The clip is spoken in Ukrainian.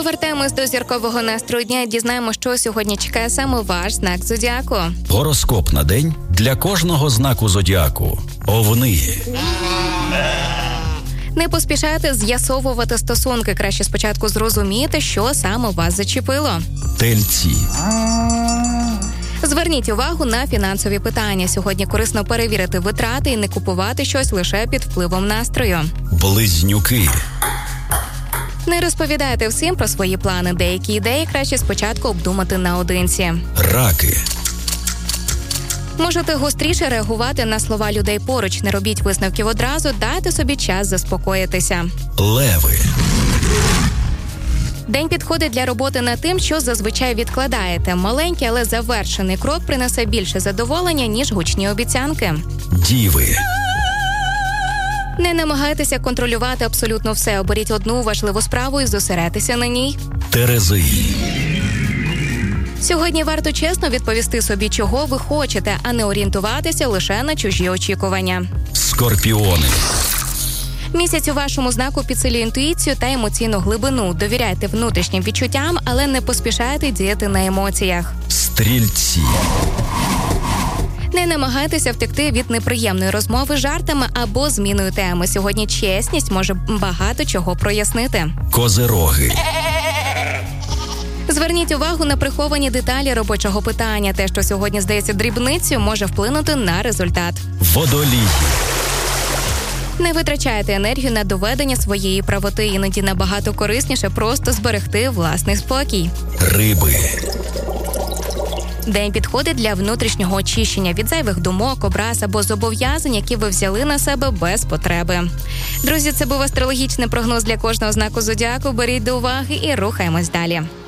Повертаємось до зіркового настрою дня і дізнаємо, що сьогодні чекає саме ваш знак зодіаку. Гороскоп на день для кожного знаку зодіаку. Овни. Не поспішайте з'ясовувати стосунки. Краще спочатку зрозуміти, що саме вас зачепило. Тельці. Зверніть увагу на фінансові питання. Сьогодні корисно перевірити витрати і не купувати щось лише під впливом настрою. Близнюки. Не розповідайте всім про свої плани. Деякі ідеї краще спочатку обдумати наодинці. Раки. Можете гостріше реагувати на слова людей поруч. Не робіть висновків одразу, дайте собі час заспокоїтися. Леви. День підходить для роботи над тим, що зазвичай відкладаєте. Маленький, але завершений крок принесе більше задоволення, ніж гучні обіцянки. Діви. Не намагайтеся контролювати абсолютно все. Оберіть одну важливу справу і зосередьтеся на ній. Терези. Сьогодні варто чесно відповісти собі, чого ви хочете, а не орієнтуватися лише на чужі очікування. Скорпіони. Місяць у вашому знаку підсилює інтуїцію та емоційну глибину. Довіряйте внутрішнім відчуттям, але не поспішайте діяти на емоціях. Стрільці. Не намагайтеся втекти від неприємної розмови жартами або зміною теми. Сьогодні чесність може багато чого прояснити. Козироги. Зверніть увагу на приховані деталі робочого питання. Те, що сьогодні здається дрібницею, може вплинути на результат. Водолії. Не витрачайте енергію на доведення своєї правоти. Іноді набагато корисніше просто зберегти власний спокій. Риби. День підходить для внутрішнього очищення від зайвих думок, образ або зобов'язань, які ви взяли на себе без потреби. Друзі, це був астрологічний прогноз для кожного знаку зодіаку. Беріть до уваги і рухаємось далі.